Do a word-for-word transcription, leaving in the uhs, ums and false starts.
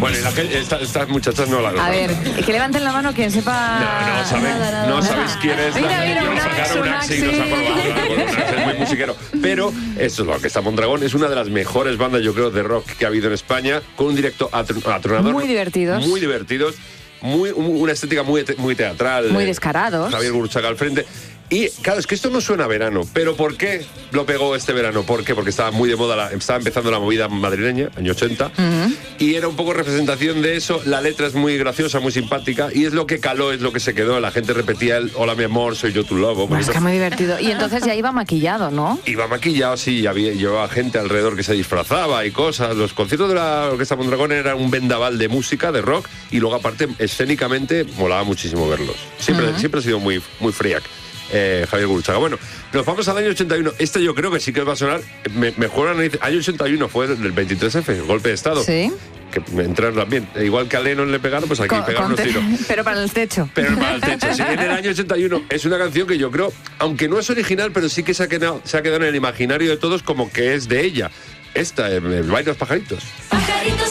Bueno, y la gente, esta- estas muchachas no la A ver, que levanten la mano quien sepa... No, no, saben, nada, nada, no nada. sabéis quién es. Mira, la, mira, yo un sacar Axe, un un Axe y Axe. nos ha probado, ¿no? Bueno, un Axe es muy musiquero. Pero esto es lo que está Mondragón. Es una de las mejores bandas, yo creo, de rock que ha habido en España, con un directo atr- atronador. Muy divertidos. Muy divertidos. Muy, una estética muy, te- muy teatral. Muy eh, descarados. Javier Gurruchaga al frente. Y claro, es que esto no suena a verano, pero ¿por qué lo pegó este verano? ¿Por qué? Porque estaba muy de moda, la, estaba empezando la movida madrileña, año ochenta, Uh-huh. y era un poco representación de eso. La letra es muy graciosa, muy simpática, y es lo que caló, es lo que se quedó. La gente repetía el hola mi amor, soy yo tu lobo. Bueno, es que es muy divertido. Y entonces ya iba maquillado, ¿no? Iba maquillado, sí, había, llevaba gente alrededor que se disfrazaba y cosas. Los conciertos de la Orquesta Mondragón eran un vendaval de música, de rock, y luego aparte, escénicamente, molaba muchísimo verlos. Siempre, Uh-huh. siempre ha sido muy, muy friac. Eh, Javier Gurruchaga. Bueno, nos vamos al año ochenta y uno. Este yo creo que sí que va a sonar me, mejor. Año ochenta y uno fue el veintitrés efe, el golpe de Estado. Sí. Que me entraron también. Igual que a Lennon le pegaron, pues aquí Con- pegaron con los te- tiros. Pero para el techo. Pero para el techo. Sí, en el año ochenta y uno es una canción que yo creo, aunque no es original, pero sí que se ha quedado, se ha quedado en el imaginario de todos como que es de ella. Esta, el baile de los pajaritos. Pajaritos